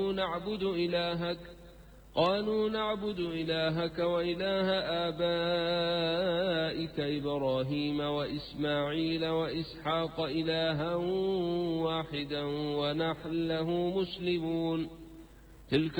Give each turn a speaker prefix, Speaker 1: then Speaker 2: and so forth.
Speaker 1: قالوا نعبد إلهك وإله آبائك إبراهيم وإسماعيل وإسحاق إلها واحدا ونحن له مسلمون. تلك